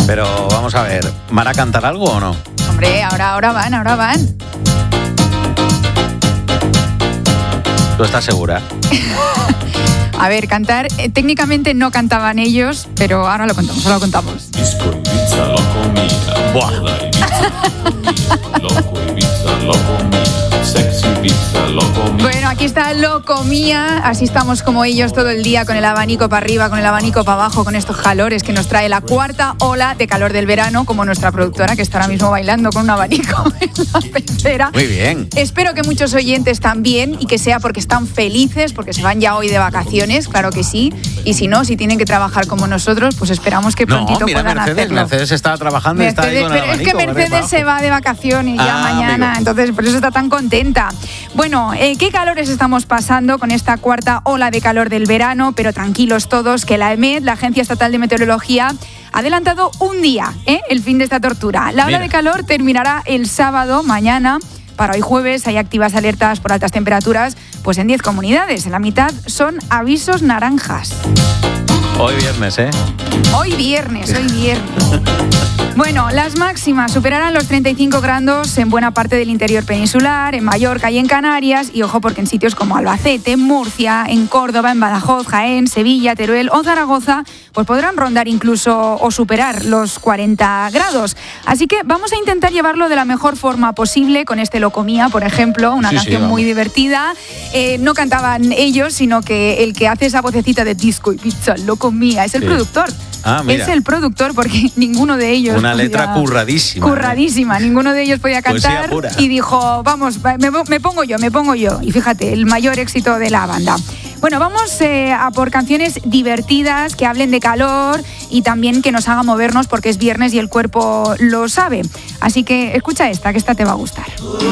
Pero vamos a ver, ¿van a cantar algo o no? Hombre, ahora van. ¿Tú estás segura? A ver, cantar, técnicamente no cantaban ellos, pero ahora lo contamos. Disco Ibiza, loco mía. Buah. Moda Ibiza, loco Ibiza, loco mía. Sexy Ibiza, loco mía. Bueno, aquí está Loco Mía, así estamos como ellos todo el día con el abanico para arriba, con el abanico para abajo, con estos calores que nos trae la cuarta ola de calor del verano, como nuestra productora que está ahora mismo bailando con un abanico en la pecera. Muy bien. Espero que muchos oyentes también y que sea porque están felices, porque se van ya hoy de vacaciones, claro que sí, y si no, si tienen que trabajar como nosotros, pues esperamos que prontito mira, puedan hacerlo. Mercedes estaba trabajando y está ahí con el pero es que abanico, Mercedes se va de vacaciones ya mañana, amigo. entonces por eso está tan contenta. Bueno, ¿qué calores estamos pasando con esta cuarta ola de calor del verano? Pero tranquilos todos, que la EMET, la Agencia Estatal de Meteorología, ha adelantado un día, el fin de esta tortura. La ola de calor terminará el sábado, mañana. Para hoy jueves hay activas alertas por altas temperaturas, pues en 10 comunidades. En la mitad son avisos naranjas. Hoy viernes, ¿eh? Hoy viernes. Bueno, las máximas superarán los 35 grados en buena parte del interior peninsular, en Mallorca y en Canarias, y ojo porque en sitios como Albacete, Murcia, en Córdoba, en Badajoz, Jaén, Sevilla, Teruel o Zaragoza, pues podrán rondar incluso o superar los 40 grados. Así que vamos a intentar llevarlo de la mejor forma posible con este Loco Mía, por ejemplo, una canción muy divertida. No cantaban ellos, sino que el que hace esa vocecita de Disco Ibiza, Loco Mía, es el productor. Mira. Es el productor porque ninguno de ellos... Una letra curradísima. Curradísima, ninguno de ellos podía cantar y dijo, vamos, me pongo yo. Y fíjate, el mayor éxito de la banda. Bueno, vamos a por canciones divertidas que hablen de calor y también que nos hagan movernos porque es viernes y el cuerpo lo sabe. Así que escucha esta, que esta te va a gustar.